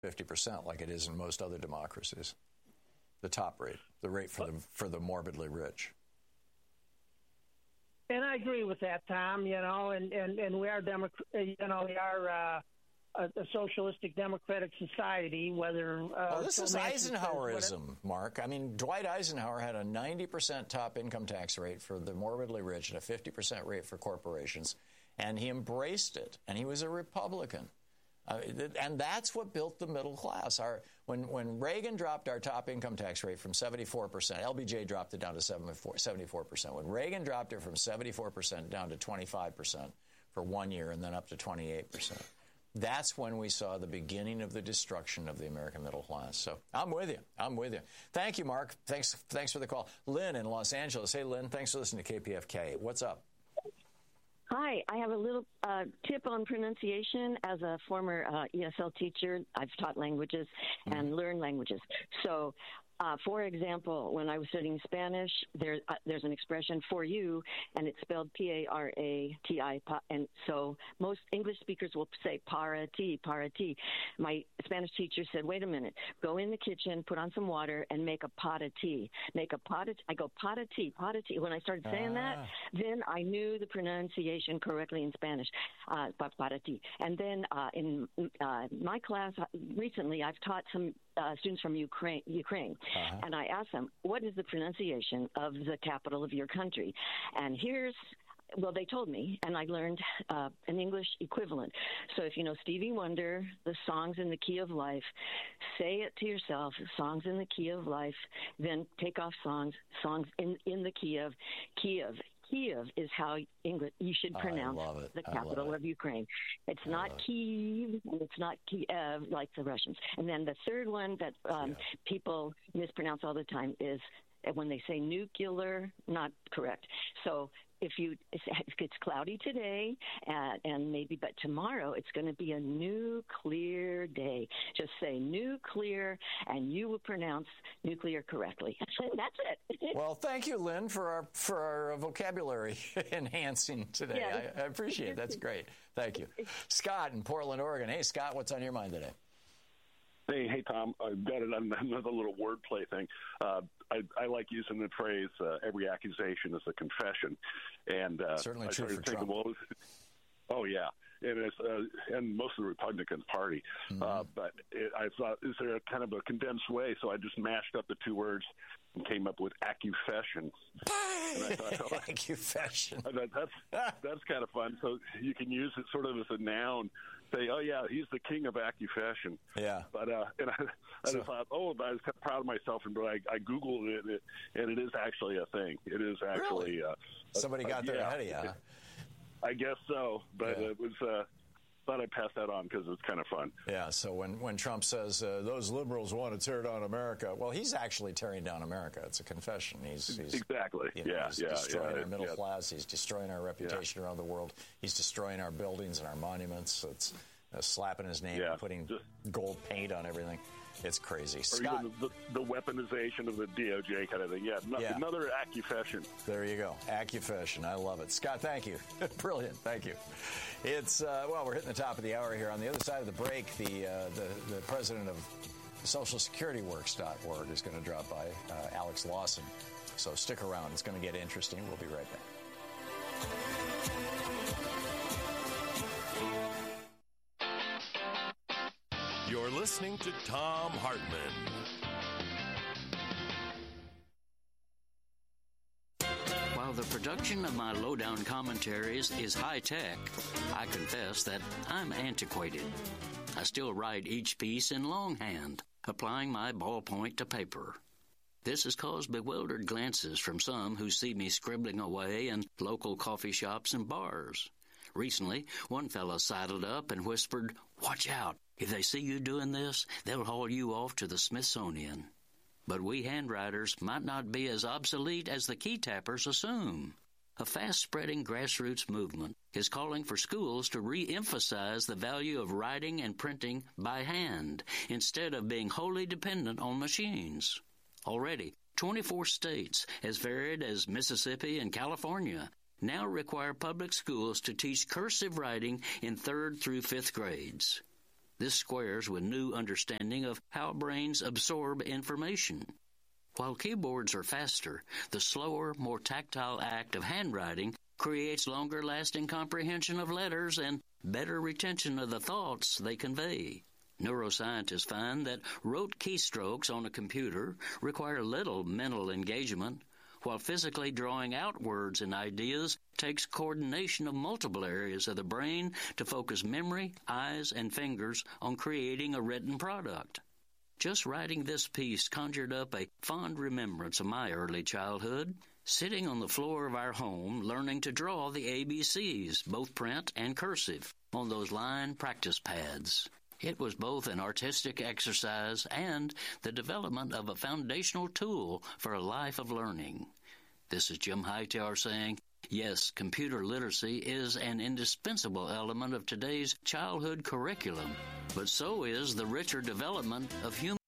50%, like it is in most other democracies. The top rate, the rate for the morbidly rich. And I agree with that, Tom. You know, and we are we are a socialistic democratic society. Whether this is Eisenhowerism, Mark. I mean, Dwight Eisenhower had a 90% top income tax rate for the morbidly rich and a 50% rate for corporations, and he embraced it. And he was a Republican. And that's what built the middle class. When Reagan dropped our top income tax rate from 74%, LBJ dropped it down to 74%. When Reagan dropped it from 74% down to 25% for 1 year and then up to 28%, that's when we saw the beginning of the destruction of the American middle class. So I'm with you. Thank you, Mark. Thanks for the call. Lynn in Los Angeles. Hey, Lynn, thanks for listening to KPFK. What's up? Hi, I have a little tip on pronunciation. As a former ESL teacher, I've taught languages and learned languages. So, for example, when I was studying Spanish, there's an expression for you, and it's spelled P-A-R-A-T-I, and so most English speakers will say para ti. My Spanish teacher said, wait a minute, go in the kitchen, put on some water, and make a pot of tea. I go, pot of tea. When I started saying that, then I knew the pronunciation correctly in Spanish, pot of tea. And then in my class, recently, I've taught some students from Ukraine, and I asked them, what is the pronunciation of the capital of your country? And they told me, and I learned an English equivalent. So if you know Stevie Wonder, the Songs in the Key of Life, say it to yourself, songs in the key of life, then take off songs in the key of Kiev. Kiev is how you should pronounce the capital of Ukraine. It's not Kyiv, and it's not Kiev like the Russians. And then the third one that people mispronounce all the time is when they say nuclear, not correct. So if it's cloudy today, but tomorrow it's going to be a nuclear day. Just say nuclear, and you will pronounce nuclear correctly. That's it. Well, thank you, Lynn, for our vocabulary enhancing today. Yeah. I appreciate it. That's great. Thank you. Scott in Portland, Oregon. Hey, Scott, what's on your mind today? Hey, Tom. I've got another little wordplay thing. I like using the phrase "every accusation is a confession," and certainly true for Trump. Oh yeah, and most of the Republican Party. But I thought, is there a kind of a condensed way? So I just mashed up the two words and came up with accufession. And I thought, accufession. That's kind of fun. So you can use it sort of as a noun. Say, oh yeah, he's the king of accufession. Yeah. But and I just thought, I was kind of proud of myself, and I googled it, and it is actually a thing. It is actually really? Somebody got there ahead of you. Huh? I guess so, but it was. Thought I'd pass that on because it's kind of fun. Yeah, so when Trump says those liberals want to tear down America, well, he's actually tearing down America. It's a confession. He's exactly. He's destroying our middle class. He's destroying our reputation around the world. He's destroying our buildings and our monuments. It's slapping his name and putting gold paint on everything. It's crazy. Scott, even the weaponization of the DOJ kind of thing. Another accufession. There you go. Accufession. I love it. Scott, thank you. Brilliant. Thank you. It's, we're hitting the top of the hour here. On the other side of the break, the president of SocialSecurityWorks.org is going to drop by, Alex Lawson. So stick around. It's going to get interesting. We'll be right back. You're listening to Thom Hartmann. While the production of my lowdown commentaries is high-tech, I confess that I'm antiquated. I still write each piece in longhand, applying my ballpoint to paper. This has caused bewildered glances from some who see me scribbling away in local coffee shops and bars. Recently, one fellow sidled up and whispered, "Watch out. If they see you doing this, they'll haul you off to the Smithsonian." But we handwriters might not be as obsolete as the key tappers assume. A fast-spreading grassroots movement is calling for schools to re-emphasize the value of writing and printing by hand instead of being wholly dependent on machines. Already, 24 states, as varied as Mississippi and California, now require public schools to teach cursive writing in 3rd through 5th grades. This squares with new understanding of how brains absorb information. While keyboards are faster, the slower, more tactile act of handwriting creates longer-lasting comprehension of letters and better retention of the thoughts they convey. Neuroscientists find that rote keystrokes on a computer require little mental engagement, while physically drawing out words and ideas takes coordination of multiple areas of the brain to focus memory, eyes, and fingers on creating a written product. Just writing this piece conjured up a fond remembrance of my early childhood, sitting on the floor of our home learning to draw the ABCs, both print and cursive, on those line practice pads. It was both an artistic exercise and the development of a foundational tool for a life of learning. This is Jim Hightower saying, yes, computer literacy is an indispensable element of today's childhood curriculum, but so is the richer development of human